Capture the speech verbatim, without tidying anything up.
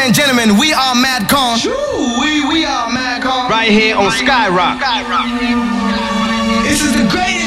and gentlemen, we are Madcon. We, we are Madcon. Right here on Skyrock. This is the greatest.